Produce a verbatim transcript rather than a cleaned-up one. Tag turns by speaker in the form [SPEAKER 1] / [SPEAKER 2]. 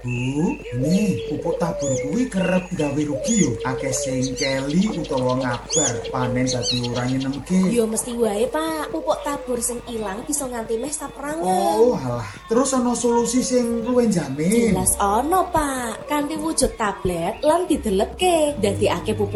[SPEAKER 1] Bu, ini pupuk tabur kuwi kerep gawe rugi yo. Akeh sing keli utawa ngabar panen dadi ora nyenengke.
[SPEAKER 2] Yo mesti wae, Pak. Pupuk tabur sing ilang bisa nganti meh saperangan.
[SPEAKER 1] Oh, alah. Terus ana solusi sing luwih jamin.
[SPEAKER 2] Jelas ono, Pak. Kanthi wujud tablet lan didelepke. Dadekake pupuk